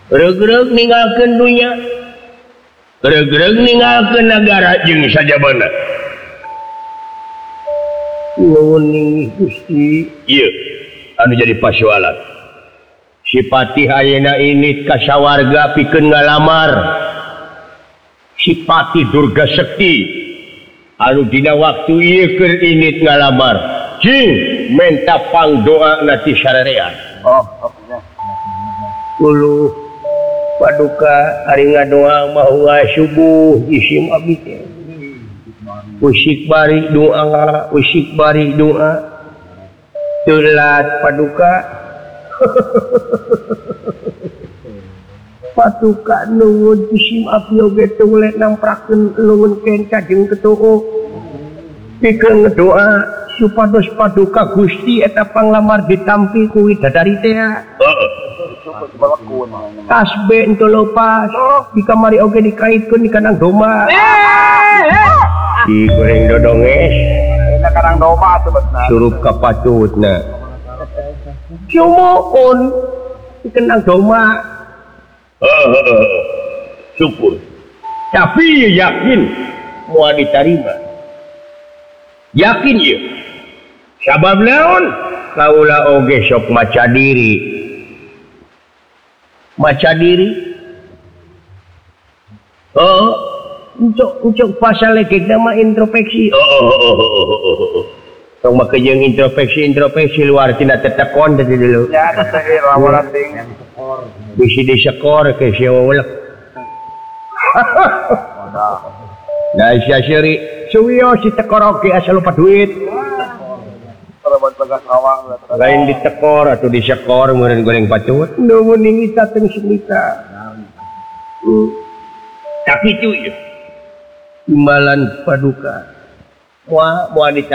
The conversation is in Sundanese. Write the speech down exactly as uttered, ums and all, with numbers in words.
regreg ninggalkeun dunya regreg ninggalkeun negara jeung sajabana nuhun Gusti ieu anu jadi pasoalan si Patih ayeuna init ka sawarga pikeun ngalamar si Patih Durga Sekti anu dina waktu ieu keur init ngalamar cing menta pangdoa na ti sarerean oh ulu paduka ari ngadoa mah subuh isim abdi teh usik bari doa usik bari doa telat paduka paduka nuhun isim abdi oge teu lek namprakeun leungeun kenca jeung ketueuh pikeun ngadoa supados paduka Gusti eta panglamar ditampi ku widadari teh heeh tasbih ento lepas di kamari oge dikaitkeun di kanang domba di goreng dodonges enak kanang domba sebetna surup ka patutna cumoon di kanang domba heeh syukur tapi yakin moal ditarima yakin ieu sabab naon kaula oge sok maca diri maca diri oh untuk untuk pasal lagi nama introspeksi oh oh oh oh oh tong make jeung introspeksi introspeksi luar tina tetekon tadi dulu ya teh lawaran ting bisi disekor ke sieuleuk nah sia seri suwiyo si tekor oge asal lupa duit lain ditekor atau disekor meureun goreng patut nuhun ningita teu sumita tapi itu ya imbalan paduka moal moal